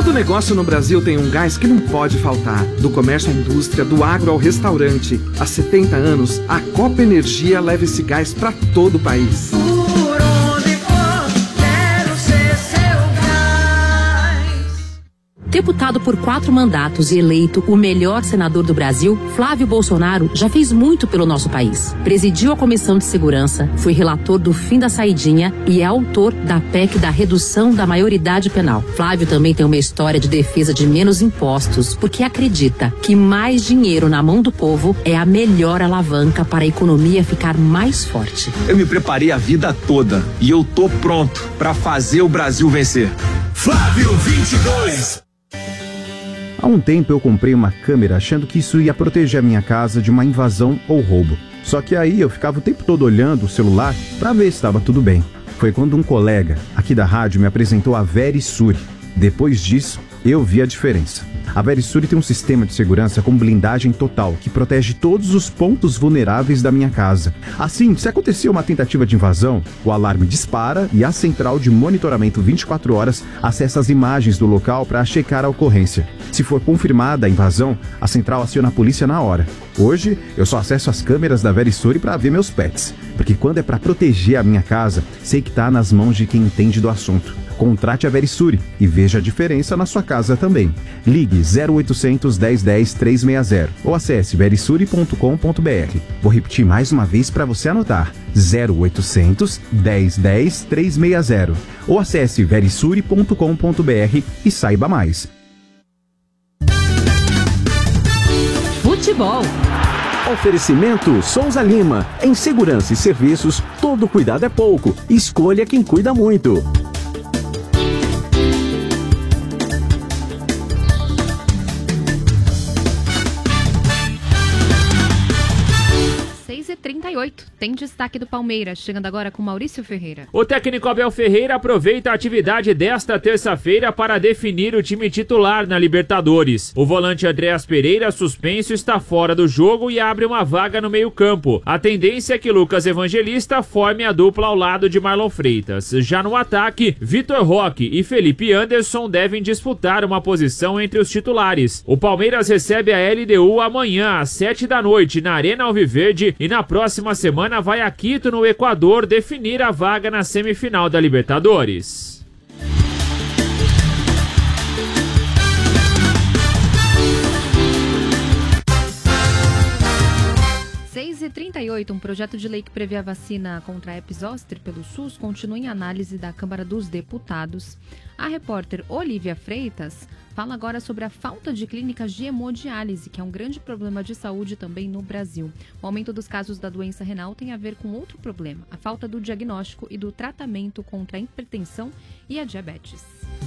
Todo negócio no Brasil tem um gás que não pode faltar. Do comércio à indústria, do agro ao restaurante. Há 70 anos, a Copa Energia leva esse gás para todo o país. Deputado por 4 mandatos e eleito o melhor senador do Brasil, Flávio Bolsonaro já fez muito pelo nosso país. Presidiu a Comissão de Segurança, foi relator do fim da saidinha e é autor da PEC da redução da maioridade penal. Flávio também tem uma história de defesa de menos impostos, porque acredita que mais dinheiro na mão do povo é a melhor alavanca para a economia ficar mais forte. Eu me preparei a vida toda e eu tô pronto para fazer o Brasil vencer. Flávio 22. Há um tempo eu comprei uma câmera achando que isso ia proteger a minha casa de uma invasão ou roubo. Só que aí eu ficava o tempo todo olhando o celular para ver se estava tudo bem. Foi quando um colega aqui da rádio me apresentou a Verisure. Depois disso, eu vi a diferença. A Verisure tem um sistema de segurança com blindagem total que protege todos os pontos vulneráveis da minha casa. Assim, se acontecer uma tentativa de invasão, o alarme dispara e a central de monitoramento 24 horas acessa as imagens do local para checar a ocorrência. Se for confirmada a invasão, a central aciona a polícia na hora. Hoje, eu só acesso as câmeras da Verisure para ver meus pets, porque quando é para proteger a minha casa, sei que está nas mãos de quem entende do assunto. Contrate a Verisure e veja a diferença na sua casa também. Ligue 0800 1010 360 ou acesse verisure.com.br. Vou repetir mais uma vez para você anotar. 0800 1010 360 ou acesse verisure.com.br e saiba mais. Futebol. Oferecimento Souza Lima. Em segurança e serviços, todo cuidado é pouco. Escolha quem cuida muito. 38. Tem destaque do Palmeiras, chegando agora com Maurício Ferreira. O técnico Abel Ferreira aproveita a atividade desta terça-feira para definir o time titular na Libertadores. O volante Andréas Pereira, suspenso, está fora do jogo e abre uma vaga no meio-campo. A tendência é que Lucas Evangelista forme a dupla ao lado de Marlon Freitas. Já no ataque, Vitor Roque e Felipe Anderson devem disputar uma posição entre os titulares. O Palmeiras recebe a LDU amanhã às 7 da noite na Arena Alviverde e na próxima semana vai a Quito, no Equador, definir a vaga na semifinal da Libertadores. e 38, um projeto de lei que prevê a vacina contra a herpes zoster pelo SUS continua em análise da Câmara dos Deputados. A repórter Olivia Freitas fala agora sobre a falta de clínicas de hemodiálise, que é um grande problema de saúde também no Brasil. O aumento dos casos da doença renal tem a ver com outro problema, a falta do diagnóstico e do tratamento contra a hipertensão e a diabetes.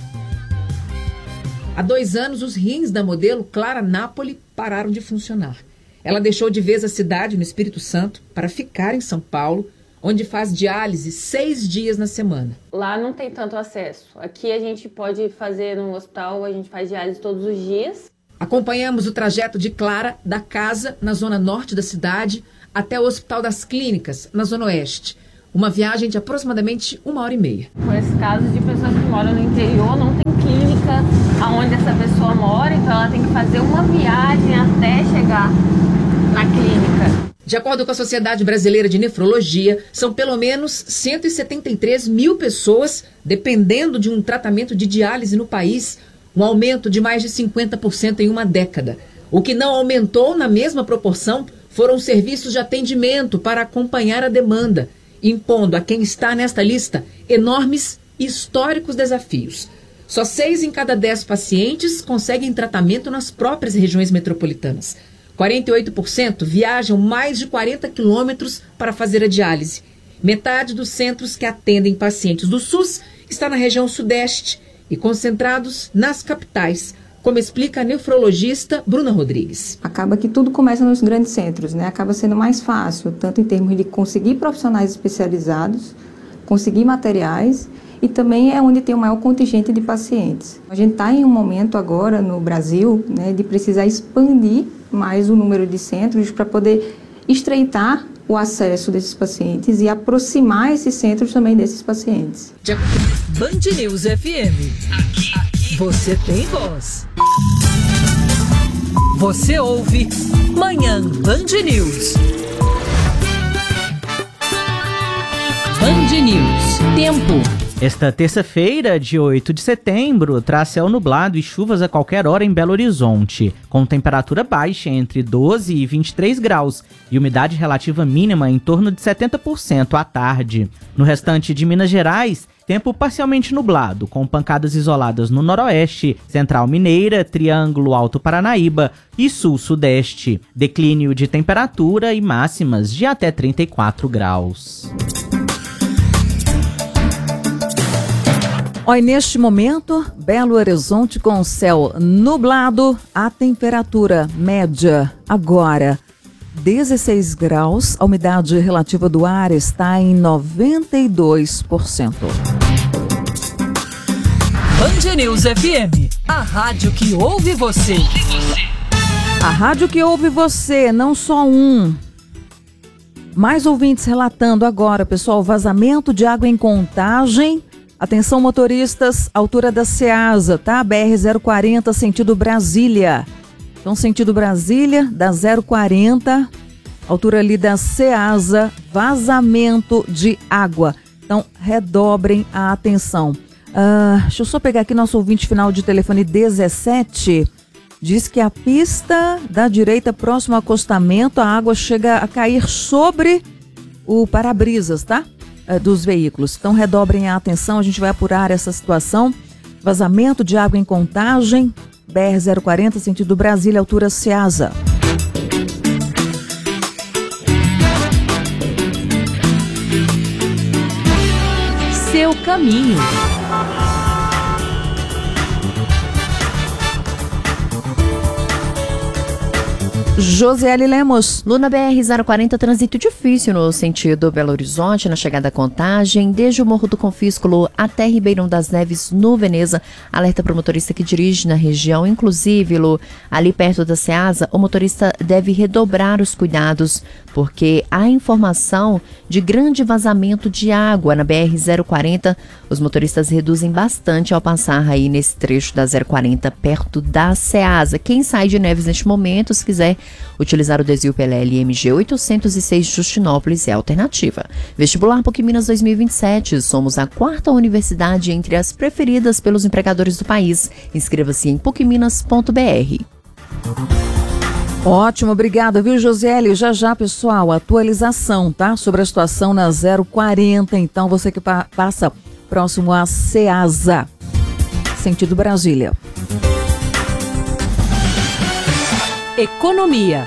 Há 2 anos, os rins da modelo Clara Napoli pararam de funcionar. Ela deixou de vez a cidade, no Espírito Santo, para ficar em São Paulo, onde faz diálise 6 dias na semana. Lá não tem tanto acesso. Aqui a gente pode fazer no hospital, a gente faz diálise todos os dias. Acompanhamos o trajeto de Clara da casa, na zona norte da cidade, até o Hospital das Clínicas, na zona oeste. Uma viagem de aproximadamente 1h30. Por esse caso de pessoas que moram no interior, não tem clínica onde essa pessoa mora, então ela tem que fazer uma viagem até chegar na clínica. De acordo com a Sociedade Brasileira de Nefrologia, são pelo menos 173 mil pessoas dependendo de um tratamento de diálise no país, um aumento de mais de 50% em uma década. O que não aumentou na mesma proporção foram os serviços de atendimento para acompanhar a demanda, impondo a quem está nesta lista enormes e históricos desafios. Só 6 em cada 10 pacientes conseguem tratamento nas próprias regiões metropolitanas. 48% viajam mais de 40 quilômetros para fazer a diálise. Metade dos centros que atendem pacientes do SUS está na região sudeste e concentrados nas capitais, como explica a nefrologista Bruna Rodrigues. Acaba que tudo começa nos grandes centros, né? Acaba sendo mais fácil, tanto em termos de conseguir profissionais especializados, conseguir materiais, e também é onde tem o maior contingente de pacientes. A gente está em um momento agora no Brasil, né, de precisar expandir mais o número de centros para poder estreitar o acesso desses pacientes e aproximar esses centros também desses pacientes. Band News FM. Aqui Você tem voz. Você ouve Manhã Band News. Band News. Tempo. Esta terça-feira, de 8 de setembro, traz céu nublado e chuvas a qualquer hora em Belo Horizonte, com temperatura baixa entre 12 e 23 graus e umidade relativa mínima em torno de 70% à tarde. No restante de Minas Gerais, tempo parcialmente nublado, com pancadas isoladas no noroeste, central mineira, triângulo alto Paranaíba e sul-sudeste. Declínio de temperatura e máximas de até 34 graus. Olha, neste momento, Belo Horizonte com céu nublado, a temperatura média agora 16 graus, a umidade relativa do ar está em 92%. Band News FM, a rádio que ouve você. A rádio que ouve você, não só um. Mais ouvintes relatando agora, pessoal, vazamento de água em Contagem. Atenção motoristas, altura da Ceasa, tá? BR-040, sentido Brasília. Então, sentido Brasília, da 040, altura ali da Ceasa, vazamento de água. Então, redobrem a atenção. Deixa eu só pegar aqui nosso ouvinte final de telefone 17. Diz que a pista da direita, próximo ao acostamento, a água chega a cair sobre o para-brisas, tá? Dos veículos. Então redobrem a atenção, a gente vai apurar essa situação. Vazamento de água em Contagem, BR-040, sentido Brasília, altura Ceasa. Seu caminho. Josiele Lemos. Luna BR-040, trânsito difícil no sentido Belo Horizonte, na chegada à Contagem, desde o Morro do Confísculo até Ribeirão das Neves, no Veneza. Alerta para o motorista que dirige na região, inclusive, Lu, ali perto da Ceasa, o motorista deve redobrar os cuidados, porque há informação de grande vazamento de água na BR-040. Os motoristas reduzem bastante ao passar aí nesse trecho da 040, perto da Ceasa. Quem sai de Neves neste momento, se quiser utilizar o desvio PLL MG 806 Justinópolis é a alternativa. Vestibular PUC Minas 2027. Somos a 4ª universidade entre as preferidas pelos empregadores do país. Inscreva-se em pucminas.br. Ótimo, obrigada, viu, Josiele? Já, pessoal, atualização, tá? Sobre a situação na 040. Então, você que passa próximo a Ceasa, sentido Brasília. Economia.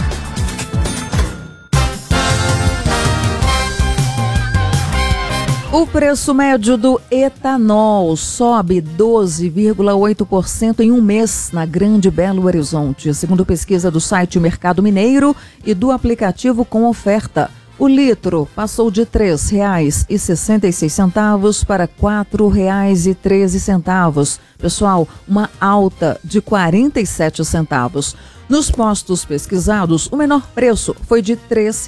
O preço médio do etanol sobe 12,8% em um mês na Grande Belo Horizonte, segundo pesquisa do site Mercado Mineiro e do aplicativo Com Oferta. O litro passou de R$ 3,66 para R$ 4,13. Pessoal, uma alta de 47 centavos. Nos postos pesquisados, o menor preço foi de R$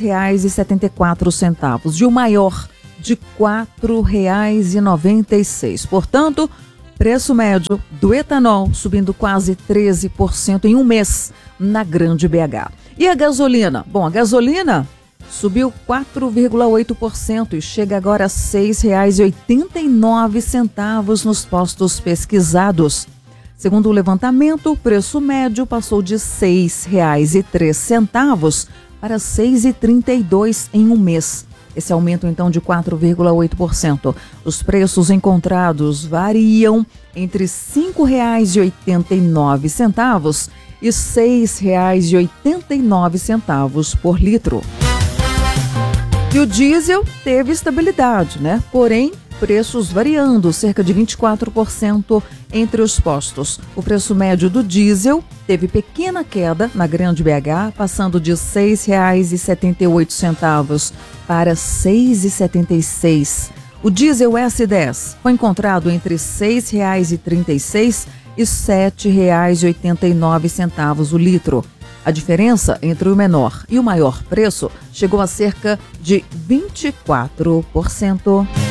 3,74 e o maior de R$ 4,96. Portanto, preço médio do etanol subindo quase 13% em um mês na Grande BH. E a gasolina? Bom, a gasolina subiu 4,8% e chega agora a R$ 6,89 nos postos pesquisados. Segundo o levantamento, o preço médio passou de R$ 6,03 para R$ 6,32 em um mês. Esse aumento, então, de 4,8%. Os preços encontrados variam entre R$ 5,89 e R$ 6,89 por litro. E o diesel teve estabilidade, né? Porém, preços variando cerca de 24% entre os postos. O preço médio do diesel teve pequena queda na Grande BH, passando de R$ 6,78 para R$ 6,76. O diesel S10 foi encontrado entre R$ 6,36 e R$ 7,89 o litro. A diferença entre o menor e o maior preço chegou a cerca de 24%.